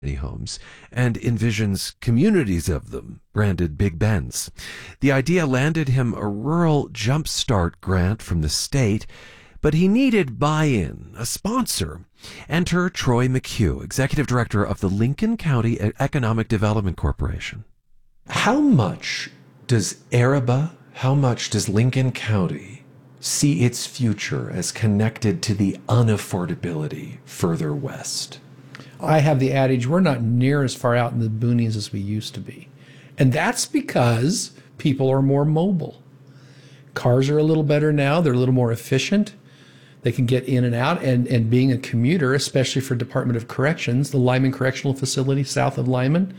homes and envisions communities of them, branded Big Bens. The idea landed him a rural jumpstart grant from the state, but he needed buy-in, a sponsor. Enter Troy McHugh, Executive Director of the Lincoln County Economic Development Corporation. How much does how much does Lincoln County see its future as connected to the unaffordability further west? I have the adage, we're not near as far out in the boonies as we used to be. And that's because people are more mobile. Cars are a little better now. They're a little more efficient. They can get in and out. And being a commuter, especially for Department of Corrections, the Lyman Correctional Facility south of Lyman,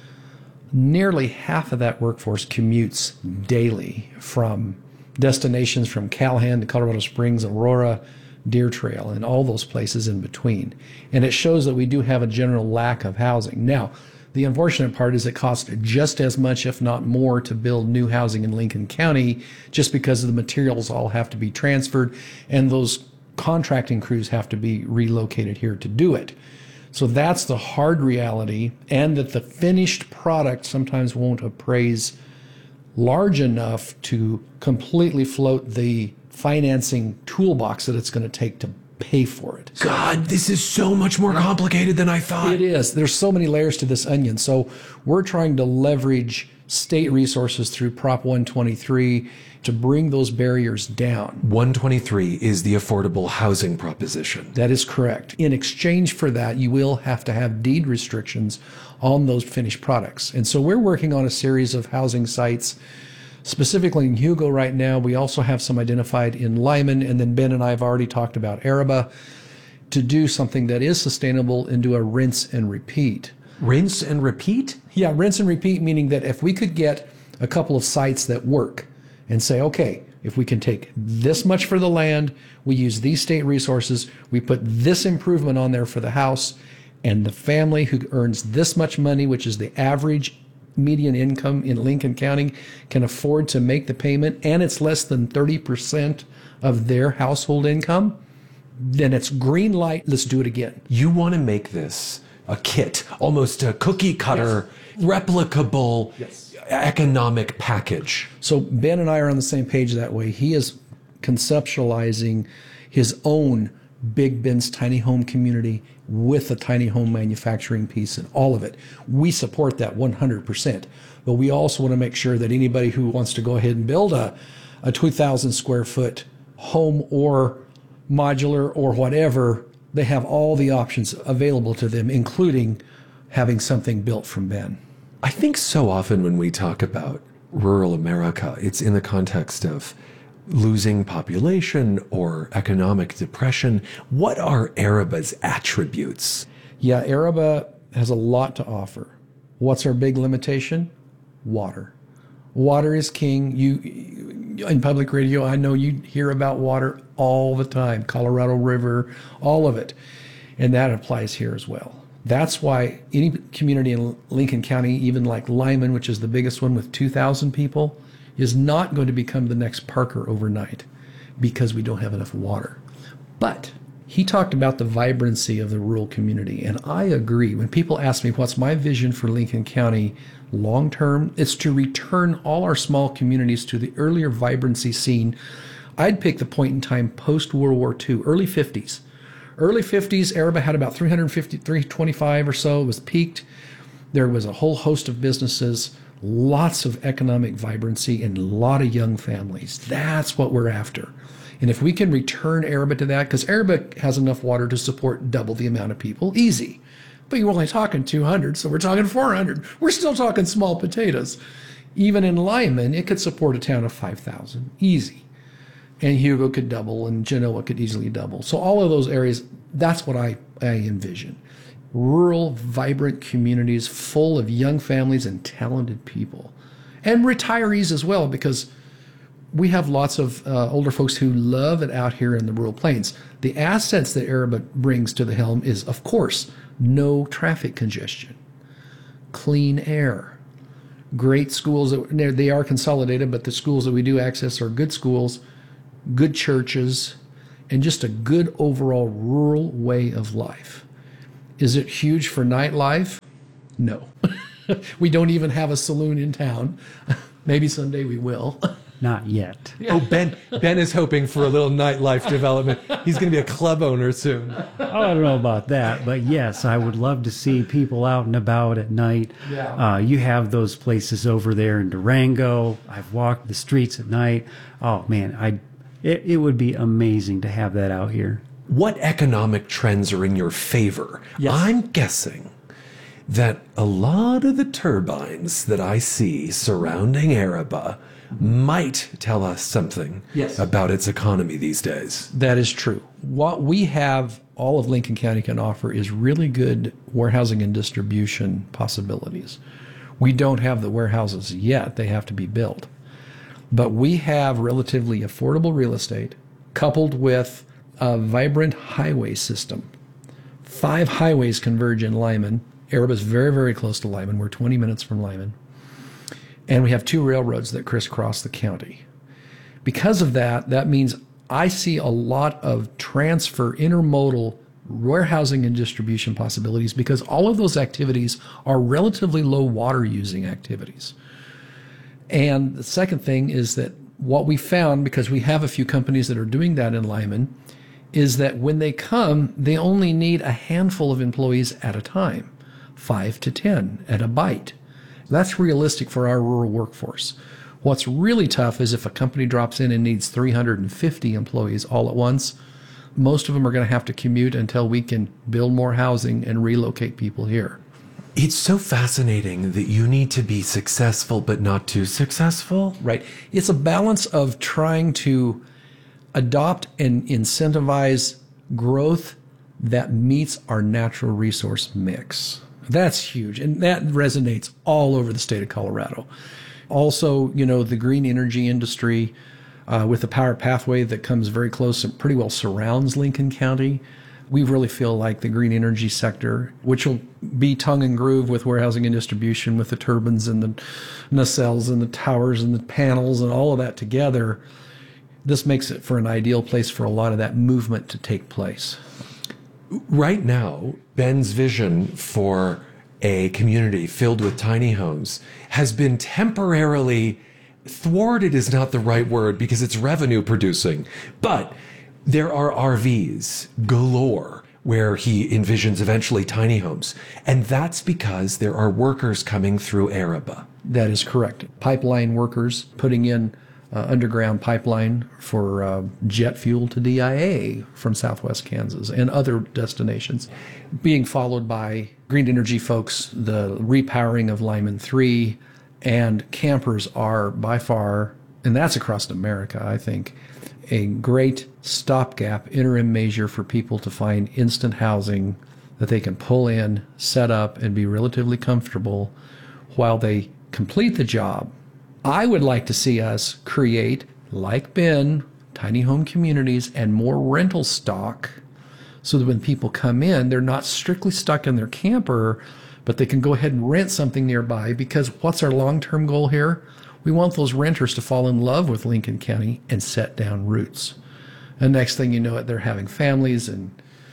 nearly half of that workforce commutes daily from destinations from Callahan to Colorado Springs, Aurora, Deer Trail, and all those places in between. And it shows that we do have a general lack of housing. Now, the unfortunate part is it costs just as much, if not more, to build new housing in Lincoln County just because of the materials all have to be transferred and those contracting crews have to be relocated here to do it. So that's the hard reality, and that the finished product sometimes won't appraise large enough to completely float the financing toolbox that it's going to take to pay for it. God, this is so much more complicated than I thought. It is. There's so many layers to this onion. So we're trying to leverage state resources through Prop 123 to bring those barriers down. 123 is the affordable housing proposition. That is correct. In exchange for that, you will have to have deed restrictions on those finished products. And so we're working on a series of housing sites, specifically in Hugo right now. We also have some identified in Lyman, and then Ben and I have already talked about Araba, to do something that is sustainable and do a rinse and repeat. Rinse and repeat? Yeah, rinse and repeat, meaning that if we could get a couple of sites that work and say, okay, if we can take this much for the land, we use these state resources, we put this improvement on there for the house, and the family who earns this much money, which is the average median income in Lincoln County, can afford to make the payment, and it's less than 30% of their household income, then it's green light, let's do it again. You want to make this a kit, almost a cookie cutter, replicable economic package. So Ben and I are on the same page that way. He is conceptualizing his own Big Ben's tiny home community with a tiny home manufacturing piece and all of it. We support that 100%, but we also want to make sure that anybody who wants to go ahead and build a 2,000 square foot home or modular or whatever, they have all the options available to them, including having something built from Ben. I think so often when we talk about rural America, it's in the context of losing population or economic depression. What are Araba's attributes? Yeah, Araba has a lot to offer. What's our big limitation? Water. Water is king. You in public radio, I know you hear about water all the time. Colorado River, all of it. And that applies here as well. That's why any community in Lincoln County, even like Lyman, which is the biggest one with 2,000 people, is not going to become the next Parker overnight because we don't have enough water. But he talked about the vibrancy of the rural community, and I agree. When people ask me what's my vision for Lincoln County long term, it's to return all our small communities to the earlier vibrancy seen. I'd pick the point in time post-World War II, early 50s. Early 50s, Araba had about 325 or so. It was peaked. There was a whole host of businesses, lots of economic vibrancy, and a lot of young families. That's what we're after. And if we can return Araba to that, because Araba has enough water to support double the amount of people, easy. But you're only talking 200, so we're talking 400. We're still talking small potatoes. Even in Lyman, it could support a town of 5,000, easy. And Hugo could double, and Genoa could easily double. So all of those areas, that's what I envision. Rural, vibrant communities full of young families and talented people. And retirees as well, because we have lots of older folks who love it out here in the rural plains. The assets that Araba brings to the helm is, of course, no traffic congestion, clean air, great schools. They are consolidated, but the schools that we do access are good schools, good churches, and just a good overall rural way of life. Is it huge for nightlife? No. We don't even have a saloon in town. Maybe someday we will. Not yet. Oh, Ben is hoping for a little nightlife development. He's going to be a club owner soon. Oh, I don't know about that, but yes, I would love to see people out and about at night. Yeah. You have those places over there in Durango. I've walked the streets at night. Oh man, it would be amazing to have that out here. What economic trends are in your favor? Yes. I'm guessing that a lot of the turbines that I see surrounding Araba might tell us something about its economy these days. That is true. What we have, all of Lincoln County can offer, is really good warehousing and distribution possibilities. We don't have the warehouses yet. They have to be built. But we have relatively affordable real estate coupled with a vibrant highway system. 5 highways converge in Lyman. Araba is very, very close to Lyman. We're 20 minutes from Lyman. And we have 2 railroads that crisscross the county. Because of that, that means I see a lot of transfer, intermodal, warehousing and distribution possibilities because all of those activities are relatively low water using activities. And the second thing is that what we found, because we have a few companies that are doing that in Lyman, is that when they come, they only need a handful of employees at a time, 5 to 10 at a bite. That's realistic for our rural workforce. What's really tough is if a company drops in and needs 350 employees all at once, most of them are going to have to commute until we can build more housing and relocate people here. It's so fascinating that you need to be successful but not too successful. Right. It's a balance of trying to adopt and incentivize growth that meets our natural resource mix. That's huge, and that resonates all over the state of Colorado. Also, the green energy industry with the power pathway that comes very close and pretty well surrounds Lincoln County. We really feel like the green energy sector, which will be tongue and groove with warehousing and distribution, with the turbines and the nacelles and the towers and the panels and all of that together, this makes it for an ideal place for a lot of that movement to take place. Right now, Ben's vision for a community filled with tiny homes has been temporarily thwarted, is not the right word because it's revenue producing. But there are RVs galore where he envisions eventually tiny homes. And that's because there are workers coming through Araba. That is correct. Pipeline workers putting in underground pipeline for jet fuel to DIA from Southwest Kansas and other destinations, being followed by green energy folks, the repowering of Lyman 3, and campers are by far, and that's across America, I think, a great stopgap interim measure for people to find instant housing that they can pull in, set up, and be relatively comfortable while they complete the job. I would like to see us create, like Ben, tiny home communities and more rental stock so that when people come in, they're not strictly stuck in their camper, but they can go ahead and rent something nearby, because what's our long-term goal here? We want those renters to fall in love with Lincoln County and set down roots. And next thing you know it, they're having families, and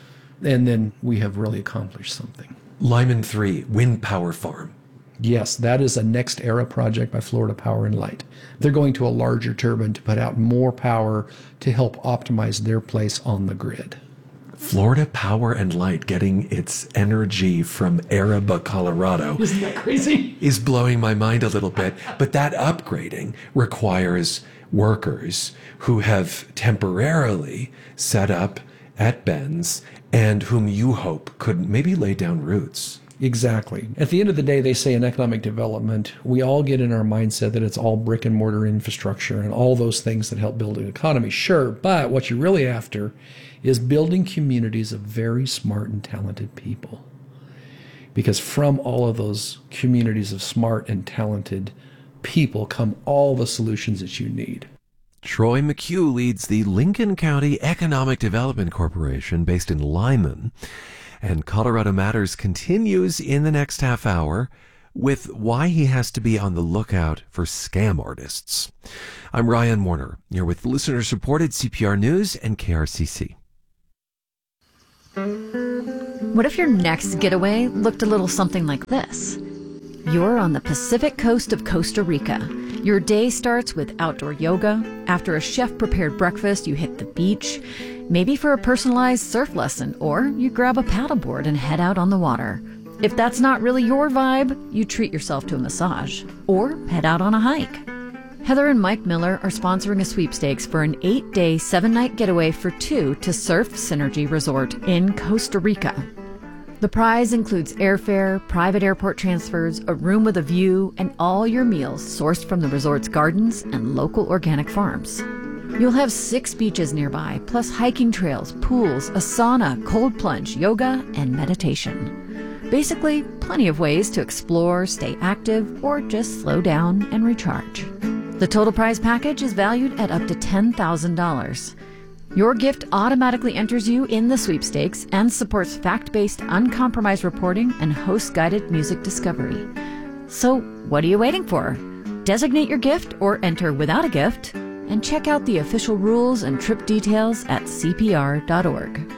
then we have really accomplished something. Lyman 3, wind power farm. Yes, that is a NextEra project by Florida Power and Light. They're going to a larger turbine to put out more power to help optimize their place on the grid. Florida Power and Light getting its energy from Araba, Colorado. Isn't that crazy? Is blowing my mind a little bit. But that upgrading requires workers who have temporarily set up at Ben's and whom you hope could maybe lay down roots. Exactly. At the end of the day, they say in economic development, we all get in our mindset that it's all brick and mortar infrastructure and all those things that help build an economy. Sure, but what you're really after is building communities of very smart and talented people. Because from all of those communities of smart and talented people come all the solutions that you need. Troy McHugh leads the Lincoln County Economic Development Corporation based in Lyman. And Colorado Matters continues in the next half hour with why he has to be on the lookout for scam artists. I'm Ryan Warner. You're with listener-supported CPR News and KRCC. What if your next getaway looked a little something like this? You're on the Pacific coast of Costa Rica. Your day starts with outdoor yoga. After a chef-prepared breakfast, you hit the beach, maybe for a personalized surf lesson, or you grab a paddleboard and head out on the water. If that's not really your vibe, you treat yourself to a massage or head out on a hike. Heather and Mike Miller are sponsoring a sweepstakes for an 8-day, 7-night getaway for two to Surf Synergy Resort in Costa Rica. The prize includes airfare, private airport transfers, a room with a view, and all your meals sourced from the resort's gardens and local organic farms. You'll have 6 beaches nearby, plus hiking trails, pools, a sauna, cold plunge, yoga, and meditation. Basically, plenty of ways to explore, stay active, or just slow down and recharge. The total prize package is valued at up to $10,000. Your gift automatically enters you in the sweepstakes and supports fact-based, uncompromised reporting and host-guided music discovery. So, what are you waiting for? Designate your gift or enter without a gift, and check out the official rules and trip details at CPR.org.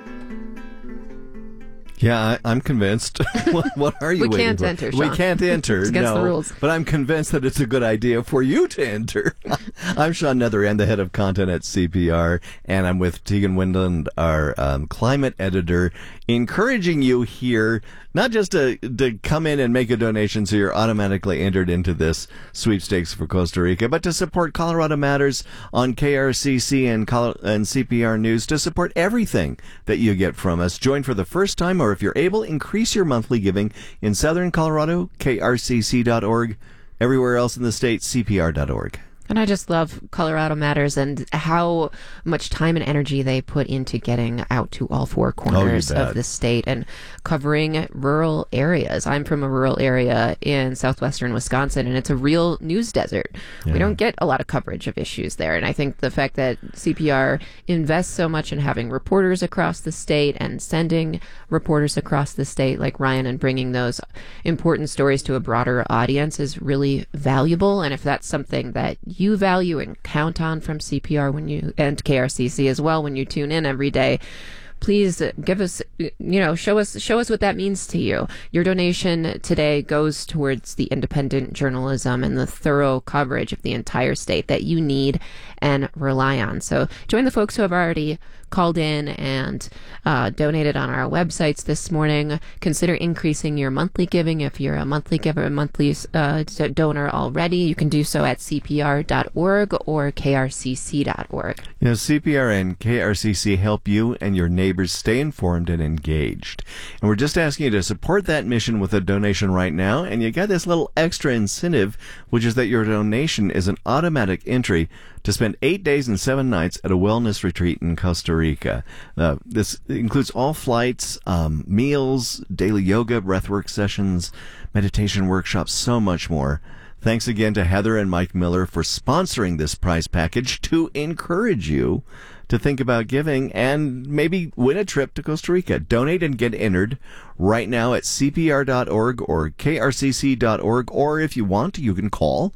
Yeah, I'm convinced. What are you We waiting can't for? enter, We Sean. can't enter. It's against no, the rules. But I'm convinced that it's a good idea for you to enter. I'm Sean Netheran, the head of content at CPR, and I'm with Tegan Windland, our climate editor, encouraging you here not just to come in and make a donation so you're automatically entered into this sweepstakes for Costa Rica, but to support Colorado Matters on KRCC and CPR News, to support everything that you get from us. Join for the first time, or if you're able, increase your monthly giving in Southern Colorado, krcc.org. Everywhere else in the state, cpr.org. And I just love Colorado Matters and how much time and energy they put into getting out to all 4 corners of the state and covering rural areas. I'm from a rural area in southwestern Wisconsin, and it's a real news desert. Yeah. We don't get a lot of coverage of issues there. And I think the fact that CPR invests so much in having reporters across the state and sending reporters across the state like Ryan and bringing those important stories to a broader audience is really valuable. And if that's something that you value and count on from CPR and KRCC as well when you tune in every day, please give us, show us what that means to you. Your donation today goes towards the independent journalism and the thorough coverage of the entire state that you need and rely on. So join the folks who have already called in and donated on our websites this morning. Consider increasing your monthly giving. If you're a monthly giver, a monthly donor already, you can do so at cpr.org or krcc.org. CPR and KRCC help you and your neighbors stay informed and engaged. And we're just asking you to support that mission with a donation right now. And you got this little extra incentive, which is that your donation is an automatic entry to spend 8 days and 7 nights at a wellness retreat in Costa Rica. This includes all flights, meals, daily yoga, breathwork sessions, meditation workshops, so much more. Thanks again to Heather and Mike Miller for sponsoring this prize package to encourage you to think about giving and maybe win a trip to Costa Rica. Donate and get entered right now at cpr.org or krcc.org, or if you want, you can call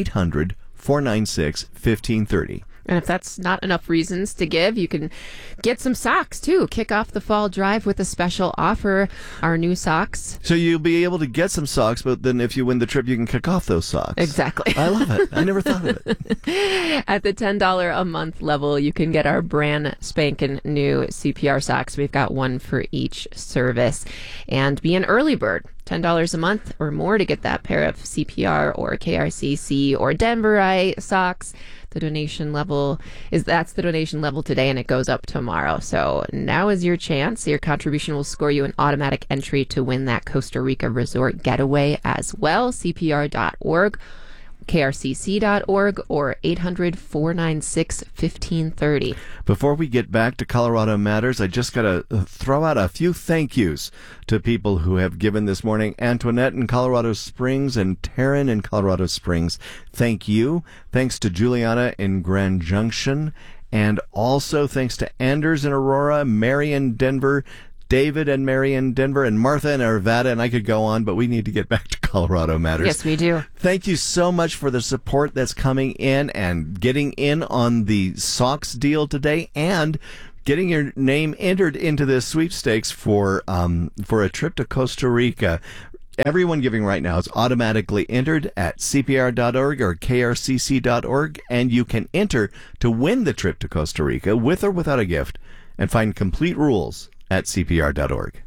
800-496-1530. And if that's not enough reasons to give, you can get some socks, too. Kick off the fall drive with a special offer, our new socks. So you'll be able to get some socks, but then if you win the trip, you can kick off those socks. Exactly. I love it. I never thought of it. At the $10 a month level, you can get our brand spanking new CPR socks. We've got one for each service. And be an early bird. $10 a month or more to get that pair of CPR or KRCC or Denverite socks. The donation level that's the donation level today, and it goes up tomorrow. So now is your chance. Your contribution will score you an automatic entry to win that Costa Rica resort getaway as well. CPR.org, krcc.org, or 800-496-1530. Before we get back to Colorado Matters, I just got to throw out a few thank yous to people who have given this morning. Antoinette in Colorado Springs and Taryn in Colorado Springs, thank you. Thanks to Juliana in Grand Junction. And also thanks to Anders in Aurora, Mary in Denver, David and Mary in Denver, and Martha in Arvada, and I could go on, but we need to get back to Colorado Matters. Yes, we do. Thank you so much for the support that's coming in and getting in on the socks deal today, and getting your name entered into this sweepstakes for a trip to Costa Rica. Everyone giving right now is automatically entered at CPR.org or KRCC.org, and you can enter to win the trip to Costa Rica with or without a gift, and find complete rules at CPR.org.